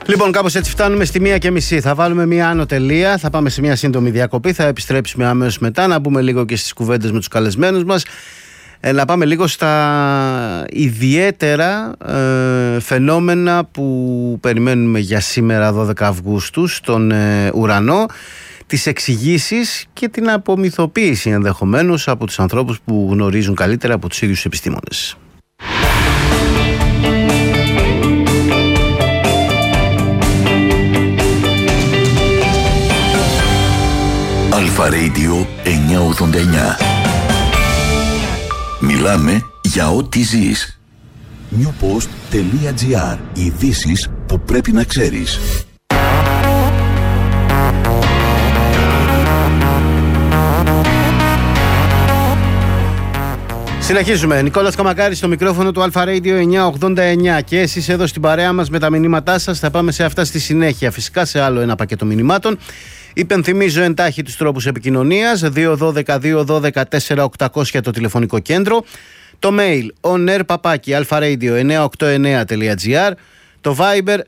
Λοιπόν, κάπως έτσι φτάνουμε στη 1:30. Θα βάλουμε μια άνω τελεία, θα πάμε σε μια σύντομη διακοπή, θα επιστρέψουμε αμέσως μετά, να μπούμε λίγο και στις κουβέντες με τους καλεσμένους μας. Να πάμε λίγο στα ιδιαίτερα φαινόμενα που περιμένουμε για σήμερα 12 Αυγούστου στον ουρανό, τις εξηγήσεις και την απομυθοποίηση ενδεχομένως από τους ανθρώπους που γνωρίζουν καλύτερα από τους ίδιους επιστήμονες. Αλφα Radio 989. Μιλάμε για ό,τι ζεις. newpost.gr. Ειδήσεις που πρέπει να ξέρεις. Συνεχίζουμε. Νικόλας Καμακάρης στο μικρόφωνο του Αλφα Radio 989 και εσείς εδώ στην παρέα μας με τα μηνύματά σας. Θα πάμε σε αυτά στη συνέχεια. Φυσικά σε άλλο ένα πακέτο μηνυμάτων. Υπενθυμίζω εντάχει τους τρόπους επικοινωνίας: 212-212-4800 το τηλεφωνικό κέντρο, το mail onair@alfaradio989.gr, το Viber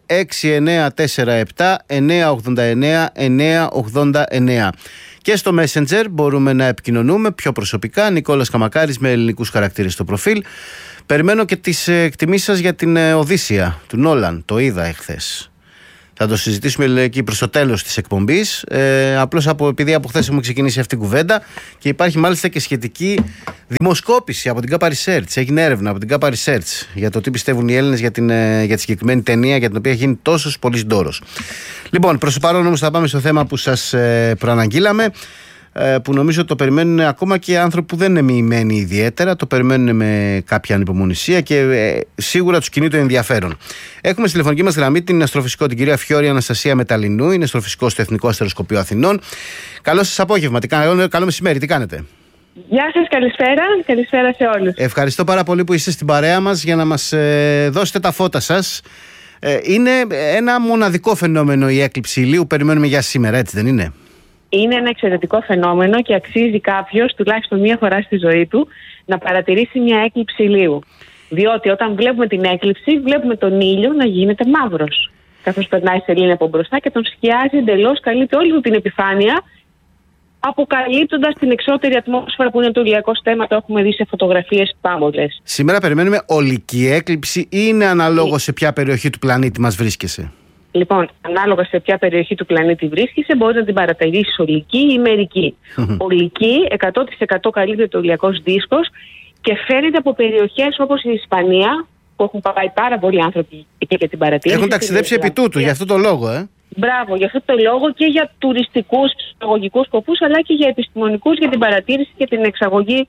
6947-989-989 και στο Messenger μπορούμε να επικοινωνούμε πιο προσωπικά. Νικόλας Καμακάρης με ελληνικούς χαρακτήρες στο προφίλ. Περιμένω και τις εκτιμήσεις σας για την Οδύσσεια του Νόλαν. Το είδα εχθές. Θα το συζητήσουμε εκεί προς το τέλος της εκπομπής. Απλώς επειδή από χθες έχουμε ξεκινήσει αυτή την κουβέντα και υπάρχει μάλιστα και σχετική δημοσκόπηση από την Kappa Research. Έγινε έρευνα από την Kappa Research για το τι πιστεύουν οι Έλληνες για τη συγκεκριμένη ταινία για την οποία έχει γίνει τόσος πολύς ντόρος. Λοιπόν, προς το παρόν όμως θα πάμε στο θέμα που σας προαναγγείλαμε, που νομίζω το περιμένουν ακόμα και άνθρωποι που δεν είναι μοιημένοι ιδιαίτερα, το περιμένουν με κάποια ανυπομονησία και σίγουρα τους κινεί το ενδιαφέρον. Έχουμε στη τηλεφωνική μας γραμμή την αστροφυσικό, την κυρία Φιώρη Αναστασία Μεταλλινού, είναι αστροφυσικό στο Εθνικό Αστεροσκοπείο Αθηνών. Καλό σας απόγευμα, καλό μεσημέρι, τι κάνετε? Γεια σας, καλησπέρα σε όλους. Ευχαριστώ πάρα πολύ που είστε στην παρέα μας για να μας δώσετε τα φώτα σας. Είναι ένα μοναδικό φαινόμενο η έκλειψη ηλίου, περιμένουμε για σήμερα, έτσι δεν είναι? Είναι ένα εξαιρετικό φαινόμενο και αξίζει κάποιος τουλάχιστον μία φορά στη ζωή του να παρατηρήσει μια έκλειψη ηλίου. Διότι όταν βλέπουμε την έκλειψη, βλέπουμε τον ήλιο να γίνεται μαύρος. Καθώς περνάει η σελήνη από μπροστά και τον σκιάζει εντελώς, καλύπτει όλη του την επιφάνεια, αποκαλύπτοντας την εξώτερη ατμόσφαιρα που είναι το ηλιακό στέμμα. Το έχουμε δει σε φωτογραφίες πάμπολες. Σήμερα περιμένουμε ολική έκλειψη ή είναι αναλόγως σε ποια περιοχή του πλανήτη μας βρίσκεσαι? Λοιπόν, ανάλογα σε ποια περιοχή του πλανήτη βρίσκεσαι, μπορεί να την παρατηρήσεις ολική ή μερική. Ολική, 100% καλύπτεται ο ηλιακός δίσκος και φαίνεται από περιοχές όπως η Ισπανία, που έχουν πάει πάρα πολλοί άνθρωποι εκεί για την παρατήρηση. Έχουν ταξιδέψει επί τούτου, για αυτό το λόγο, Μπράβο, για αυτό το λόγο και για τουριστικούς, εξαγωγικούς σκοπούς, αλλά και για επιστημονικούς, για την παρατήρηση και την εξαγωγή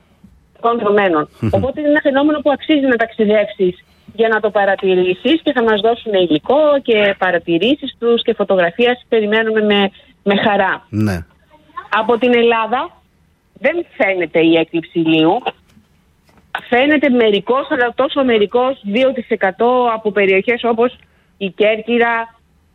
δεδομένων. Οπότε είναι ένα φαινόμενο που αξίζει να ταξιδέψεις για να το παρατηρήσεις και θα μας δώσουν υλικό και παρατηρήσεις τους και φωτογραφίες. Περιμένουμε με χαρά. Ναι. Από την Ελλάδα δεν φαίνεται η έκλειψη ηλίου. Φαίνεται μερικός, αλλά τόσο μερικός, 2% από περιοχές όπως η Κέρκυρα,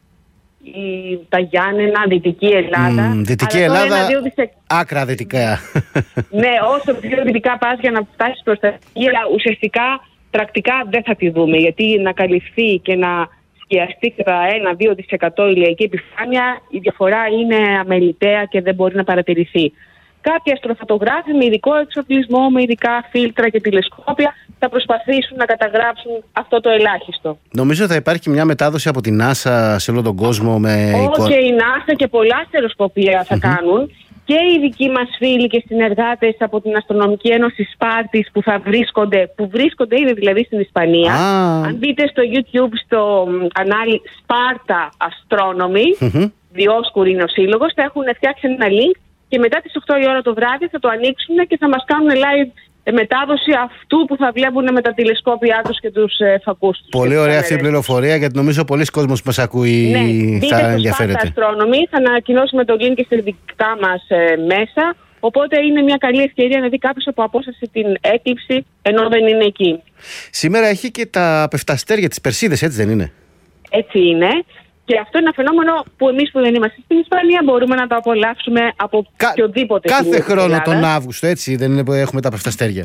τα Γιάννενα, Δυτική Ελλάδα. Δυτική Ελλάδα, άκρα δυτικά. Ναι, όσο πιο δυτικά πας για να φτάσεις προς τα γύρα, ουσιαστικά πρακτικά δεν θα τη δούμε, γιατί να καλυφθεί και να σκιαστεί κατά 1-2% ηλιακή επιφάνεια, η διαφορά είναι αμεληταία και δεν μπορεί να παρατηρηθεί. Κάποιοι αστροφωτογράφοι με ειδικό εξοπλισμό, με ειδικά φίλτρα και τηλεσκόπια θα προσπαθήσουν να καταγράψουν αυτό το ελάχιστο. Νομίζω θα υπάρχει μια μετάδοση από την NASA σε όλο τον κόσμο με και η NASA και πολλά αστεροσκοπία θα κάνουν. Και οι δικοί μας φίλοι και συνεργάτες από την Αστρονομική Ένωση Σπάρτης που βρίσκονται ήδη δηλαδή στην Ισπανία. Αν μπείτε στο YouTube στο κανάλι Sparta Astronomy, Διόσκουρη είναι ο σύλλογος, θα έχουν φτιάξει ένα link και μετά τις 8 η ώρα το βράδυ θα το ανοίξουν και θα μας κάνουν live μετάδοση αυτού που θα βλέπουν με τα τηλεσκόπια τους και τους φακούς τους. Πολύ ωραία αυτή η πληροφορία, γιατί νομίζω πολλοί κόσμος που μας ακούει θα ενδιαφέρεται. Σπάρτα Astronomy, θα ανακοινώσουμε το link και στα δικά μας μέσα. Οπότε είναι μια καλή ευκαιρία να δει κάποιος από απόσταση την έκλειψη ενώ δεν είναι εκεί. Σήμερα έχει και τα πεφταστέρια, τις Περσίδες, έτσι δεν είναι? Έτσι είναι. Και αυτό είναι ένα φαινόμενο που εμείς που δεν είμαστε στην Ισπανία μπορούμε να το απολαύσουμε από οποιοδήποτε. Κάθε χρόνο τον Αύγουστο, έτσι δεν είναι που έχουμε τα πεφταστέρια?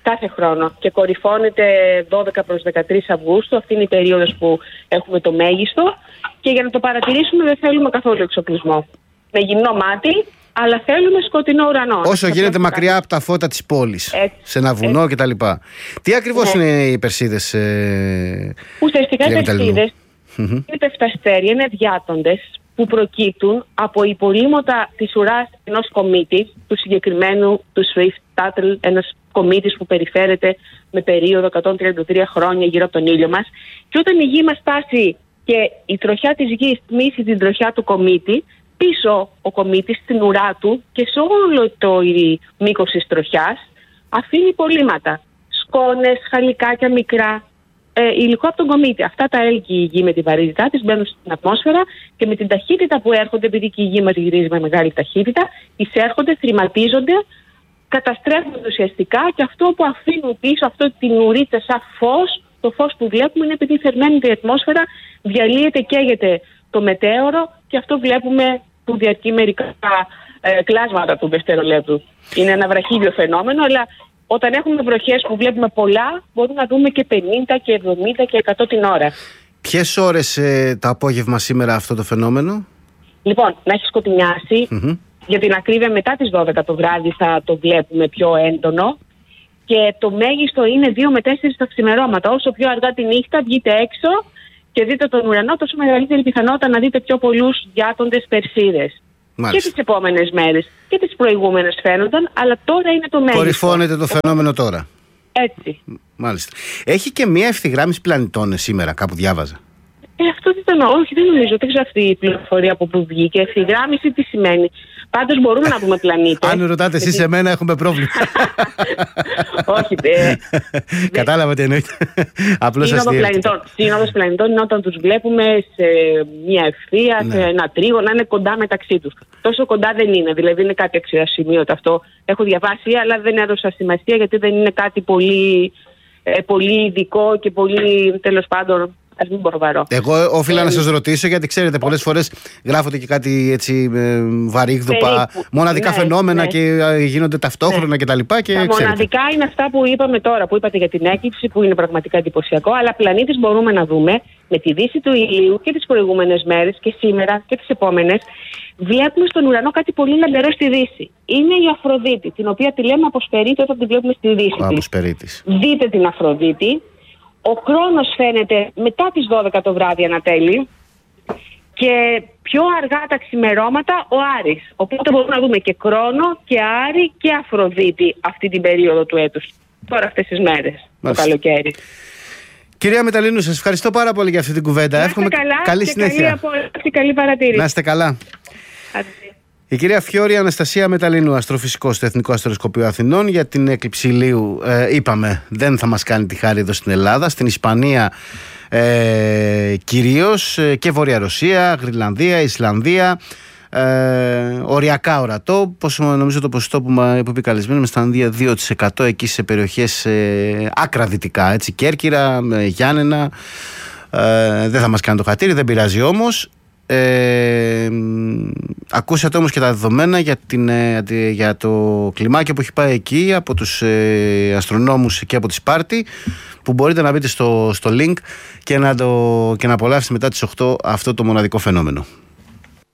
Κάθε χρόνο. Και κορυφώνεται 12 προς 13 Αυγούστου. Αυτή είναι η περίοδος που έχουμε το μέγιστο. Και για να το παρατηρήσουμε δεν θέλουμε καθόλου εξοπλισμό. Με γυμνό μάτι, αλλά θέλουμε σκοτεινό ουρανό. Όσο γίνεται μακριά από τα φώτα της πόλης. Σε ένα βουνό κτλ. Τι ακριβώς είναι οι Περσίδες? Ουσιαστικά οι Περσίδες είναι πεφταστέρια, είναι διάτοντες που προκύπτουν από υπολείμματα της ουράς ενός κομήτη, του συγκεκριμένου του Swift Tuttle, ένας κομήτης που περιφέρεται με περίοδο 133 χρόνια γύρω από τον ήλιο μας. Και όταν η γη μας φτάσει και η τροχιά της γης τμήσει την τροχιά του κομήτη, πίσω ο κομήτης στην ουρά του και σε όλο το μήκος της τροχιάς αφήνει υπολείμματα. Σκόνες, χαλικάκια μικρά, υλικό από τον κομήτη. Αυτά τα έλκει η γη με τη βαρύτητά της, μπαίνουν στην ατμόσφαιρα και με την ταχύτητα που έρχονται, επειδή και η γη μας γυρίζει με μεγάλη ταχύτητα, εισέρχονται, θρηματίζονται, καταστρέφονται ουσιαστικά και αυτό που αφήνουν πίσω, αυτό την ουρίτσα σαν φως, το φως που βλέπουμε είναι επειδή θερμαίνεται η ατμόσφαιρα, διαλύεται, καίγεται το μετέωρο και αυτό βλέπουμε που διαρκεί μερικά κλάσματα του δευτερολέπτου. Είναι ένα βραχύβιο φαινόμενο, αλλά όταν έχουμε βροχές που βλέπουμε πολλά, μπορούμε να δούμε και 50 και 70 και 100 την ώρα. Ποιες ώρες το απόγευμα σήμερα αυτό το φαινόμενο? Λοιπόν, να έχει σκοτεινιάσει. Για την ακρίβεια μετά τις 12 το βράδυ θα το βλέπουμε πιο έντονο. Και το μέγιστο είναι 2 με 4 τα ξημερώματα. Όσο πιο αργά τη νύχτα βγείτε έξω και δείτε τον ουρανό, τόσο μεγαλύτερη πιθανότητα να δείτε πιο πολλούς διάτοντες Περσίδες. Και τις επόμενες μέρες και τις προηγούμενες φαίνονταν, αλλά τώρα είναι το μέγιστο. Κορυφώνεται το φαινόμενο τώρα. Έτσι. Μάλιστα. Έχει και μία ευθυγράμμιση πλανητών σήμερα, κάπου διάβαζα. Αυτό δεν το όχι, δεν νομίζω. Δεν ξέρω αυτή η πληροφορία από πού βγήκε. Ευθυγράμμιση τι σημαίνει? Πάντως μπορούμε να δούμε πλανήτες. Αν ρωτάτε εσείς εμένα, έχουμε πρόβλημα. Όχι. Κατάλαβα τι εννοείται. Απλώς αστείευτε. Σύνοδος πλανητών είναι όταν τους βλέπουμε σε μια ευθεία, σε ένα τρίγωνο, να είναι κοντά μεταξύ τους. Τόσο κοντά δεν είναι. Δηλαδή είναι κάτι αξιοσημείωτο αυτό. Έχω διαβάσει, αλλά δεν έδωσα σημασία γιατί δεν είναι κάτι πολύ ειδικό και πολύ, τέλος πάντων. Εγώ όφιλα να σας ρωτήσω, γιατί ξέρετε, πολλές φορές γράφονται και κάτι έτσι βαρύγδουπα, μοναδικά φαινόμενα και γίνονται ταυτόχρονα κτλ. Τα μοναδικά είναι αυτά που είπαμε τώρα, που είπατε για την έκλειψη, που είναι πραγματικά εντυπωσιακό. Αλλά πλανήτες μπορούμε να δούμε με τη δύση του ηλίου και τις προηγούμενες μέρες και σήμερα και τις επόμενες. Βλέπουμε στον ουρανό κάτι πολύ λαμπερό στη δύση. Είναι η Αφροδίτη, την οποία τη λέμε Αποσπερίτη όταν τη βλέπουμε στη δύση της. Δείτε την Αφροδίτη. Ο χρόνος φαίνεται μετά τις 12 το βράδυ ανατέλει και πιο αργά τα ξημερώματα ο Άρης. Οπότε μπορούμε να δούμε και Κρόνο και Άρη και Αφροδίτη αυτή την περίοδο του έτους. Τώρα αυτές τις μέρες, το καλοκαίρι. Κυρία Μεταλλίνου, σας ευχαριστώ πάρα πολύ για αυτή την κουβέντα. Εύχομαι καλή συνέχεια. Καλή παρατήρηση. Να είστε καλά. Η κυρία Φιώρη Αναστασία Μεταλλίνου, αστροφυσικός στο Εθνικό Αστροσκοπείο Αθηνών. Για την έκλειψη ηλίου είπαμε δεν θα μας κάνει τη χάρη εδώ στην Ελλάδα. Στην Ισπανία κυρίως και Βόρεια Ρωσία, Γρυλανδία, Ισλανδία, οριακά ορατό. Νομίζω το ποσοστό που είπε καλεσμένο με στα 2% εκεί σε περιοχές άκρα δυτικά, έτσι, Κέρκυρα, Γιάννενα. Δεν θα μας κάνει το χατήρι, δεν πειράζει όμως. Ακούσατε όμως και τα δεδομένα για το κλιμάκιο που έχει πάει εκεί από τους αστρονόμους και από τη Σπάρτη, που μπορείτε να μπείτε στο link και να απολαύσετε μετά τις 8 αυτό το μοναδικό φαινόμενο.